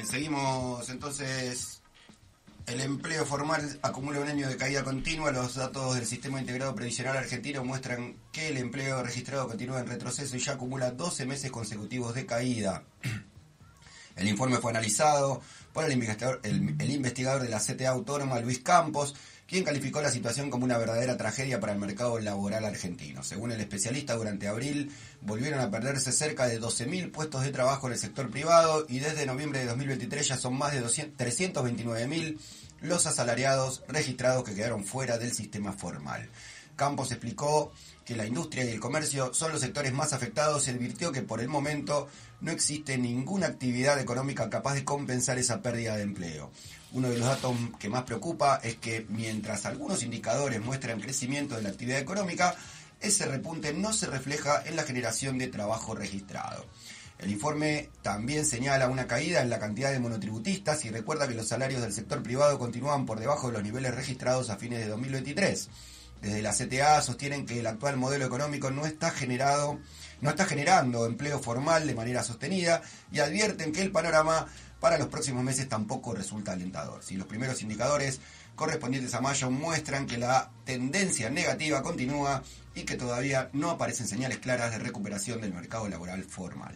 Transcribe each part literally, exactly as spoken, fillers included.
seguimos entonces. El empleo formal acumula un año de caída continua. Los datos del Sistema Integrado Previsional Argentino muestran que el empleo registrado continúa en retroceso y ya acumula doce meses consecutivos de caída. El informe fue analizado por el investigador, el, el investigador de la C T A Autónoma, Luis Campos, quien calificó la situación como una verdadera tragedia para el mercado laboral argentino. Según el especialista, durante abril volvieron a perderse cerca de doce mil puestos de trabajo en el sector privado y desde noviembre de dos mil veintitrés ya son más de trescientos veintinueve mil los asalariados registrados que quedaron fuera del sistema formal. Campos explicó que la industria y el comercio son los sectores más afectados y advirtió que por el momento no existe ninguna actividad económica capaz de compensar esa pérdida de empleo. Uno de los datos que más preocupa es que mientras algunos indicadores muestran crecimiento de la actividad económica, ese repunte no se refleja en la generación de trabajo registrado. El informe también señala una caída en la cantidad de monotributistas y recuerda que los salarios del sector privado continúan por debajo de los niveles registrados a fines de dos mil veintitrés. Desde la C T A sostienen que el actual modelo económico no está generado, no está generando empleo formal de manera sostenida y advierten que el panorama para los próximos meses tampoco resulta alentador. Si los primeros indicadores correspondientes a mayo muestran que la tendencia negativa continúa y que todavía no aparecen señales claras de recuperación del mercado laboral formal.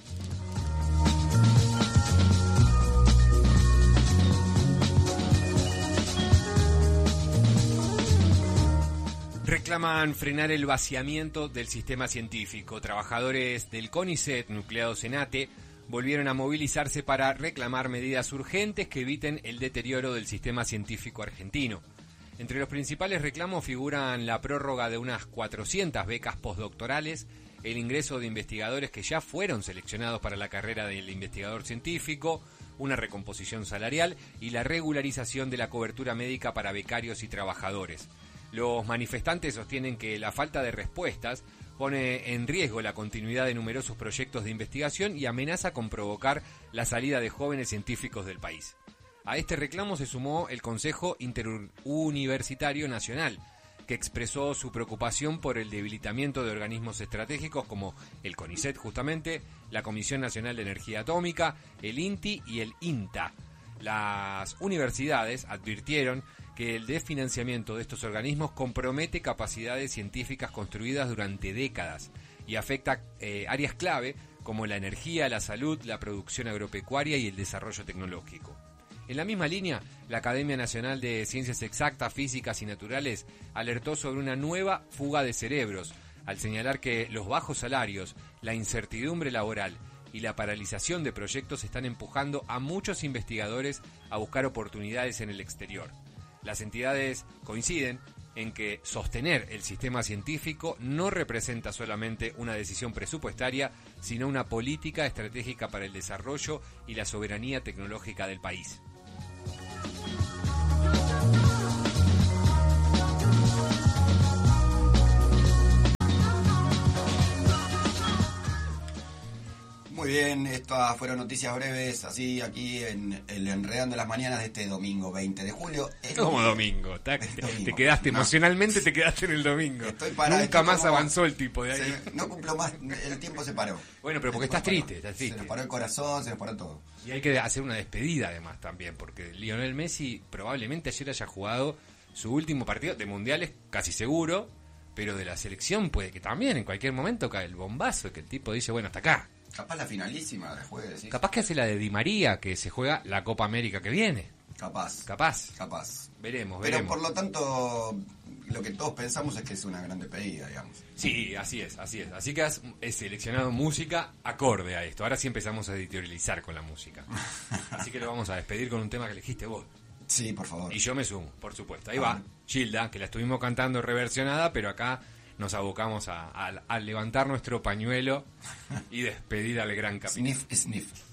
Reclaman frenar el vaciamiento del sistema científico. Trabajadores del CONICET, nucleados en ATE, volvieron a movilizarse para reclamar medidas urgentes que eviten el deterioro del sistema científico argentino. Entre los principales reclamos figuran la prórroga de unas cuatrocientas becas postdoctorales, el ingreso de investigadores que ya fueron seleccionados para la carrera del investigador científico, una recomposición salarial y la regularización de la cobertura médica para becarios y trabajadores. Los manifestantes sostienen que la falta de respuestas pone en riesgo la continuidad de numerosos proyectos de investigación y amenaza con provocar la salida de jóvenes científicos del país. A este reclamo se sumó el Consejo Interuniversitario Nacional, que expresó su preocupación por el debilitamiento de organismos estratégicos como el CONICET justamente, la Comisión Nacional de Energía Atómica, el INTI y el INTA. Las universidades advirtieron que el desfinanciamiento de estos organismos compromete capacidades científicas construidas durante décadas y afecta eh, áreas clave como la energía, la salud, la producción agropecuaria y el desarrollo tecnológico. En la misma línea, la Academia Nacional de Ciencias Exactas, Físicas y Naturales alertó sobre una nueva fuga de cerebros, al señalar que los bajos salarios, la incertidumbre laboral y la paralización de proyectos están empujando a muchos investigadores a buscar oportunidades en el exterior. Las entidades coinciden en que sostener el sistema científico no representa solamente una decisión presupuestaria, sino una política estratégica para el desarrollo y la soberanía tecnológica del país. Muy bien, estas fueron noticias breves, así aquí en el Enredando las Mañanas de este domingo veinte de julio. ¿Cómo domingo? Te, domingo. te quedaste, No. emocionalmente te quedaste en el domingo. Estoy parado, Nunca estoy más como- avanzó el tipo de ahí. Se- no cumplo más, el tiempo se paró. Bueno, pero porque El tiempo estás se paró. triste, estás triste. Se nos paró el corazón, se nos paró todo. Y hay que hacer una despedida además también, porque Lionel Messi probablemente ayer haya jugado su último partido de mundiales, casi seguro, pero de la selección puede que también en cualquier momento cae el bombazo, que el tipo dice, bueno, hasta acá. Capaz la finalísima de jueves, ¿sí? Capaz que hace la de Di María, que se juega la Copa América que viene. Capaz. Capaz. Capaz. Veremos, Pero veremos. por lo tanto, lo que todos pensamos es que es una gran despedida, digamos. Sí, así es, así es. Así que has he seleccionado música acorde a esto. Ahora sí empezamos a editorializar con la música. Así que lo vamos a despedir con un tema que elegiste vos. Sí, por favor. Y yo me sumo, por supuesto. Ahí Ah. va, Gilda, que la estuvimos cantando reversionada, pero acá nos abocamos a, a, a levantar nuestro pañuelo y despedir al gran capitán. Sniff, sniff.